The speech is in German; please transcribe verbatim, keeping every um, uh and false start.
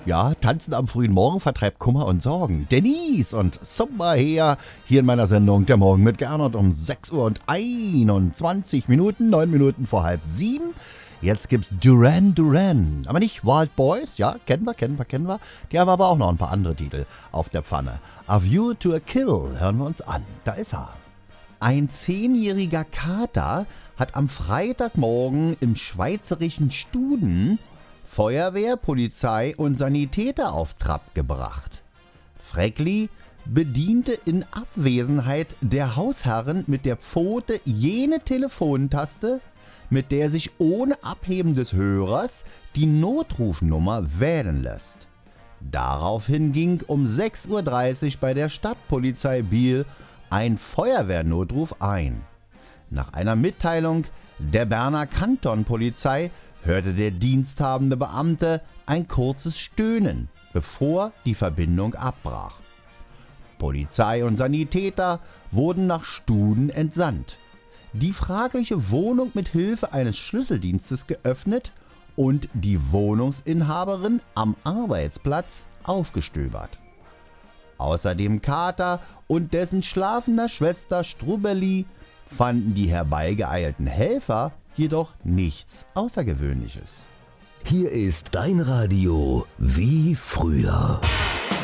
Ja, Tanzen am frühen Morgen vertreibt Kummer und Sorgen. Denise und Sumba her, hier in meiner Sendung Der Morgen mit Gernot um sechs Uhr und einundzwanzig Minuten, neun Minuten vor halb sieben. Jetzt gibt's Duran Duran, aber nicht Wild Boys, ja, kennen wir, kennen wir, kennen wir. Die haben aber auch noch ein paar andere Titel auf der Pfanne. A View to a Kill hören wir uns an, da ist er. Ein zehnjähriger Kater hat am Freitagmorgen im schweizerischen Studen Feuerwehr, Polizei und Sanitäter auf Trab gebracht. Freckli bediente in Abwesenheit der Hausherren mit der Pfote jene Telefontaste, mit der sich ohne Abheben des Hörers die Notrufnummer wählen lässt. Daraufhin ging um sechs Uhr dreißig bei der Stadtpolizei Biel ein Feuerwehrnotruf ein. Nach einer Mitteilung der Berner Kantonpolizei hörte der diensthabende Beamte ein kurzes Stöhnen, bevor die Verbindung abbrach. Polizei und Sanitäter wurden nach Studen entsandt, die fragliche Wohnung mit Hilfe eines Schlüsseldienstes geöffnet und die Wohnungsinhaberin am Arbeitsplatz aufgestöbert. Außer dem Kater und dessen schlafender Schwester Strubeli fanden die herbeigeeilten Helfer jedoch nichts Außergewöhnliches. Hier ist dein Radio wie früher.